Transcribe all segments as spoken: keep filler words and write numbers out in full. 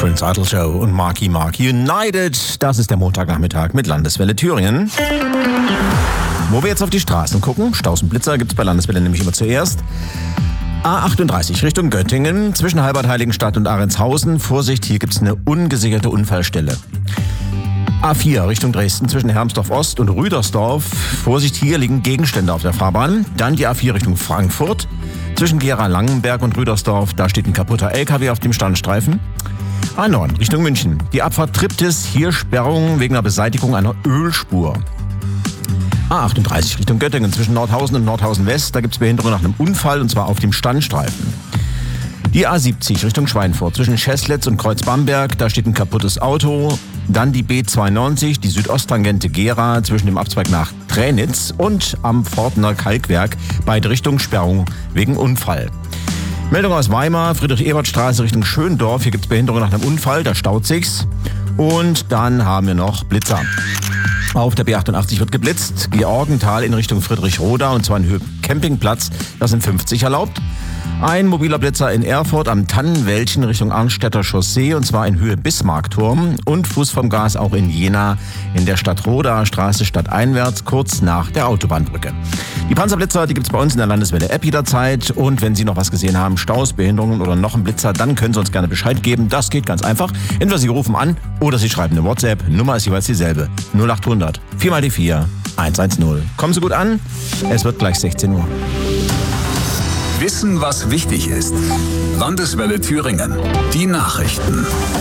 Prince Idol Show und Marky Mark United. Das ist der Montagnachmittag mit Landeswelle Thüringen. Wo wir jetzt auf die Straßen gucken, Staus und Blitzer gibt es bei Landeswelle nämlich immer zuerst. A achtunddreißig Richtung Göttingen, zwischen Halbert Heiligenstadt und Arendshausen. Vorsicht, hier gibt es eine ungesicherte Unfallstelle. A vier Richtung Dresden, zwischen Hermsdorf Ost und Rüdersdorf. Vorsicht, hier liegen Gegenstände auf der Fahrbahn. Dann die A vier Richtung Frankfurt, zwischen Gera-Langenberg und Rüdersdorf. Da steht ein kaputter L K W auf dem Standstreifen. A neun Richtung München, die Abfahrt Triptis, hier Sperrung wegen der Beseitigung einer Ölspur. A achtunddreißig Richtung Göttingen, zwischen Nordhausen und Nordhausen West. Da gibt es Behinderung nach einem Unfall, und zwar auf dem Standstreifen. Die A siebzig Richtung Schweinfurt, zwischen Scheßlitz und Kreuz-Bamberg. Da steht ein kaputtes Auto. Dann die B zweiundneunzig, die Südosttangente Gera, zwischen dem Abzweig nach Tränitz und am Pfortner Kalkwerk. Beide Richtungen Sperrung wegen Unfall. Meldung aus Weimar, Friedrich-Ebert-Straße Richtung Schöndorf. Hier gibt es Behinderung nach einem Unfall, da staut sich's. Und dann haben wir noch Blitzer. Auf der B achtundachtzig wird geblitzt, Georgenthal in Richtung Friedrichroda, und zwar in Höhe Campingplatz, da sind fünfzig erlaubt. Ein mobiler Blitzer in Erfurt am Tannenwäldchen Richtung Arnstädter Chaussee, und zwar in Höhe Bismarckturm. Und Fuß vom Gas auch in Jena in der Stadtroda Straße stadteinwärts, kurz nach der Autobahnbrücke. Die Panzerblitzer, die gibt es bei uns in der Landeswelle-App jederzeit. Und wenn Sie noch was gesehen haben, Staus, Behinderungen oder noch einen Blitzer, dann können Sie uns gerne Bescheid geben. Das geht ganz einfach. Entweder Sie rufen an oder Sie schreiben eine WhatsApp. Nummer ist jeweils dieselbe. null achthundert vier mal die vier hundertzehn. Kommen Sie gut an. Es wird gleich sechzehn Uhr. Wissen, was wichtig ist. Landeswelle Thüringen. Die Nachrichten.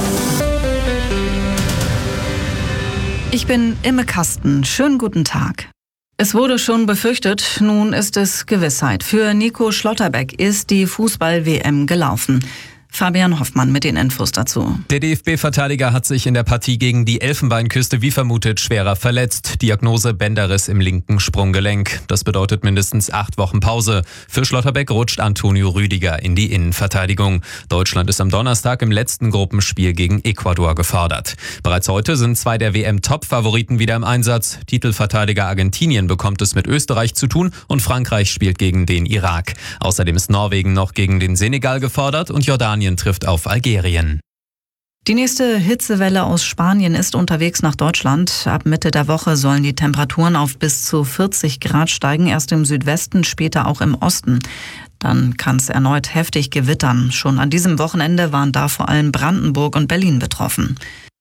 Ich bin Imme Kasten. Schönen guten Tag. Es wurde schon befürchtet, nun ist es Gewissheit. Für Nico Schlotterbeck ist die Fußball-W M gelaufen. Fabian Hoffmann mit den Infos dazu. Der D F B-Verteidiger hat sich in der Partie gegen die Elfenbeinküste wie vermutet schwerer verletzt. Diagnose Bänderriss im linken Sprunggelenk. Das bedeutet mindestens acht Wochen Pause. Für Schlotterbeck rutscht Antonio Rüdiger in die Innenverteidigung. Deutschland ist am Donnerstag im letzten Gruppenspiel gegen Ecuador gefordert. Bereits heute sind zwei der W M-Top-Favoriten wieder im Einsatz. Titelverteidiger Argentinien bekommt es mit Österreich zu tun und Frankreich spielt gegen den Irak. Außerdem ist Norwegen noch gegen den Senegal gefordert und Jordanien trifft auf Algerien. Die nächste Hitzewelle aus Spanien ist unterwegs nach Deutschland. Ab Mitte der Woche sollen die Temperaturen auf bis zu vierzig Grad steigen, erst im Südwesten, später auch im Osten. Dann kann es erneut heftig gewittern. Schon an diesem Wochenende waren da vor allem Brandenburg und Berlin betroffen.